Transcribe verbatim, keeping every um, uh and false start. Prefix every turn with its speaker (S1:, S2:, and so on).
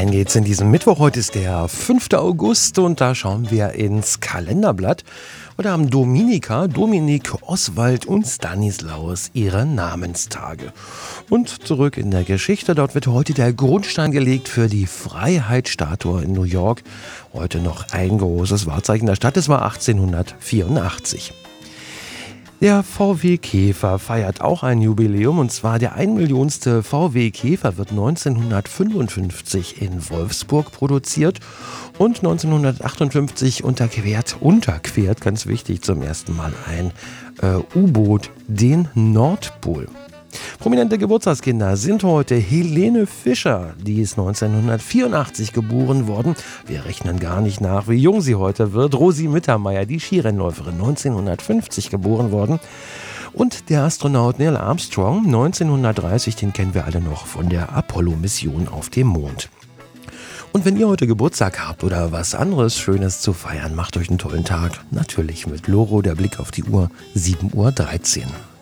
S1: Rein geht's in diesen Mittwoch. Heute ist der fünfte August und da schauen wir ins Kalenderblatt. Heute haben Dominika, Dominik, Oswald und Stanislaus ihre Namenstage. Und zurück in der Geschichte, dort wird heute der Grundstein gelegt für die Freiheitsstatue in New York. Heute noch ein großes Wahrzeichen der Stadt, es war achtzehnhundertvierundachtzig. Der V W Käfer feiert auch ein Jubiläum, und zwar der ein Millionste V W Käfer wird neunzehnhundertfünfundfünfzig in Wolfsburg produziert und neunzehnhundertachtundfünfzig unterquert, unterquert, ganz wichtig, zum ersten Mal ein äh, U-Boot den Nordpol. Prominente Geburtstagskinder sind heute Helene Fischer, die ist neunzehnhundertvierundachtzig geboren worden. Wir rechnen gar nicht nach, wie jung sie heute wird. Rosi Mittermeier, die Skirennläuferin, neunzehnhundertfünfzig geboren worden. Und der Astronaut Neil Armstrong, neunzehnhundertdreißig, den kennen wir alle noch von der Apollo-Mission auf dem Mond. Und wenn ihr heute Geburtstag habt oder was anderes Schönes zu feiern, macht euch einen tollen Tag. Natürlich mit Loro, der Blick auf die Uhr, sieben Uhr dreizehn.